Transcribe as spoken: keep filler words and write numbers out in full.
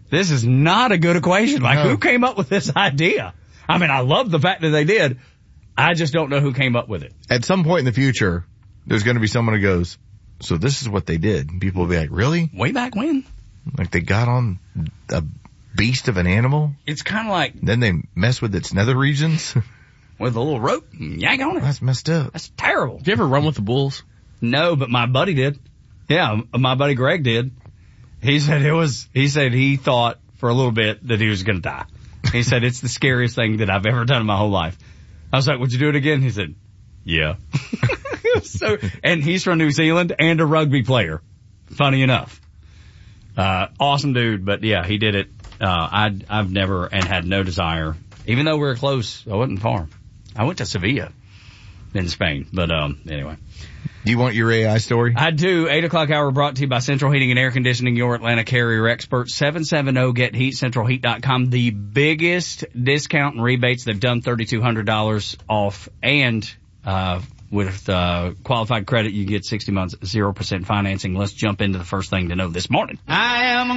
this is not a good equation. Like, No. who came up with this idea? I mean, I love the fact that they did. I just don't know who came up with it. At some point in the future, there's going to be someone who goes, so this is what they did. And people will be like, really? Way back when? Like they got on a beast of an animal? It's kind of like Then they mess with its nether regions? with a little rope and yank on it. That's messed up. That's terrible. Did you ever run with the bulls? No, but my buddy did. Yeah, my buddy Greg did. He said it was, he said he thought for a little bit that he was going to die. He said it's the scariest thing that I've ever done in my whole life. I was like, would you do it again? He said, yeah. So, and he's from New Zealand and a rugby player. Funny enough. Uh, awesome dude, but yeah, he did it. Uh, I, I've never and had no desire, even though we were close, I wasn't far. I went to Sevilla in Spain, but, um, anyway. Do you want your A I story? I do. Eight o'clock hour brought to you by Central Heating and Air Conditioning, your Atlanta carrier expert. seven seven zero get heat, central heat dot com. The biggest discount and rebates. They've done three thousand two hundred dollars off, and uh with uh qualified credit, you get sixty months, zero percent financing. Let's jump into the first thing to know this morning. I am